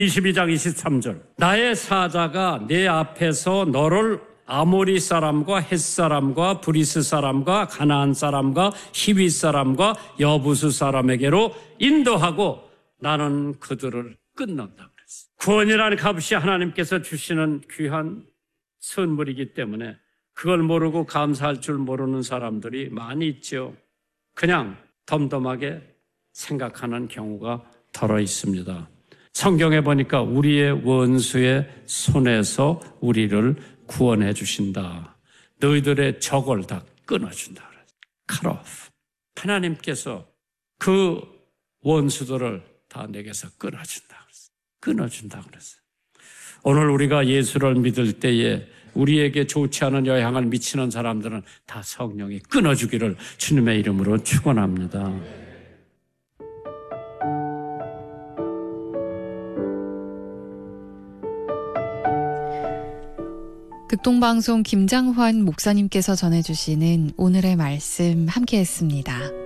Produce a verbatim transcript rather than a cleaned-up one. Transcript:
이십이 장 이십삼 절. 나의 사자가 내 앞에서 너를 아모리 사람과 헷 사람과 브리스 사람과 가나안 사람과 히위 사람과 여부수 사람에게로 인도하고 나는 그들을 끊는다 그랬어요. 구원이라는 값이 하나님께서 주시는 귀한 선물이기 때문에 그걸 모르고 감사할 줄 모르는 사람들이 많이 있죠. 그냥 덤덤하게 생각하는 경우가 덜어 있습니다. 성경에 보니까 우리의 원수의 손에서 우리를 구원해 주신다. 너희들의 적을 다 끊어준다. cut off. 하나님께서 그 원수들을 다 내게서 끊어준다. 끊어준다 그랬어요. 오늘 우리가 예수를 믿을 때에 우리에게 좋지 않은 영향을 미치는 사람들은 다 성령이 끊어주기를 주님의 이름으로 축원합니다. 극동방송 김장환 목사님께서 전해주시는 오늘의 말씀 함께했습니다.